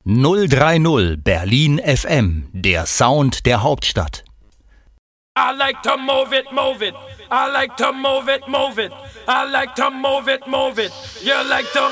030 Berlin FM, der Sound der Hauptstadt. I like to move it, move it. I like to move it, move it. I like to move it, move it. You like to